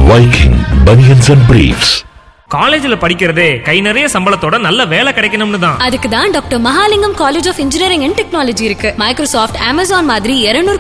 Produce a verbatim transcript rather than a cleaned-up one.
Viking Bunions and Briefs. காலேஜ்ல படிக்கிறதே கை நிறைய சம்பளத்தோட நல்ல வேலை கிடைக்கணும்னு தான். அதுக்கு தான் doctor Mahalingam college of engineering and technology இருக்கு. மைக்ரோசாஃப்ட், அமேசான் மாதிரி இருநூறு